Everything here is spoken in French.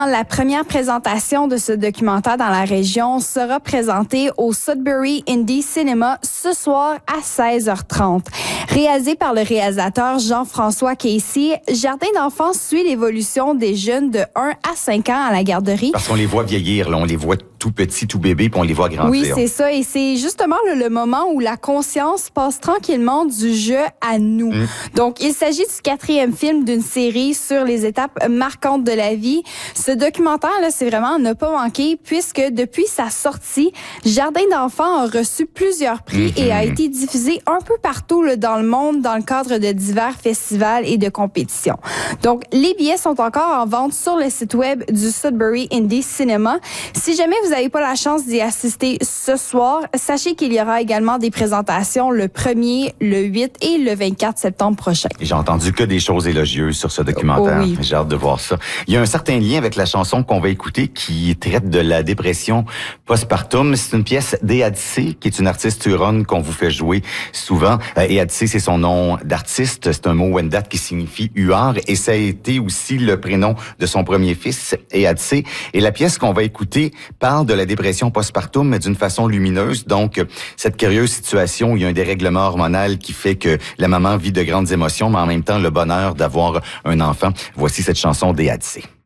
La première présentation de ce documentaire dans la région sera présentée au Sudbury Indie Cinema ce soir à 16h30. Réalisé par le réalisateur Jean-François Casey, Jardin d'enfants suit l'évolution des jeunes de 1 à 5 ans à la garderie. Parce qu'on les voit vieillir, là, on les voit tout petits, tout bébés, puis on les voit grandir. Oui, c'est ça. Et c'est justement le moment où la conscience passe tranquillement du jeu à nous. Donc, il s'agit du 4e film d'une série sur les étapes marquantes de la vie. Ce documentaire-là, c'est vraiment à ne pas manquer, puisque depuis sa sortie, Jardin d'enfants a reçu plusieurs prix et a été diffusé un peu partout là, dans le monde dans le cadre de divers festivals et de compétitions. Donc, les billets sont encore en vente sur le site web du Sudbury Indie Cinema. Si jamais vous n'avez pas la chance d'y assister ce soir, sachez qu'il y aura également des présentations le 1er, le 8 et le 24 septembre prochain. J'ai entendu que des choses élogieuses sur ce documentaire. Oh oui. J'ai hâte de voir ça. Il y a un certain lien avec la chanson qu'on va écouter qui traite de la dépression postpartum. C'est une pièce d'Eadice, qui est une artiste huronne qu'on vous fait jouer souvent. Eadice, c'est son nom d'artiste. C'est un mot Wendat qui signifie huard et ça a été aussi le prénom de son premier fils, Eadice. Et la pièce qu'on va écouter parle de la dépression postpartum, mais d'une façon lumineuse. Donc, cette curieuse situation où il y a un dérèglement hormonal qui fait que la maman vit de grandes émotions, mais en même temps le bonheur d'avoir un enfant. Voici cette chanson d'Eadice.